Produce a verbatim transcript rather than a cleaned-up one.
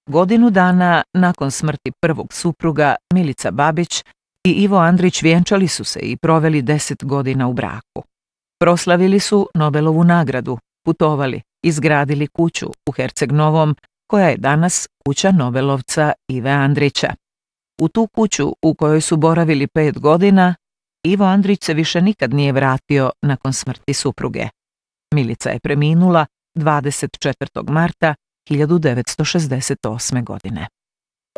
Godinu dana nakon smrti prvog supruga, Milica Babić i Ivo Andrić vjenčali su se i proveli deset godina u braku. Proslavili su Nobelovu nagradu, putovali, izgradili kuću u Herceg Novom, koja je danas kuća nobelovca Ive Andrića. U tu kuću u kojoj su boravili pet godina, Ivo Andrić se više nikad nije vratio nakon smrti supruge. Milica je preminula dvadeset četvrtog marta hiljadu devetsto šezdeset osme. godine.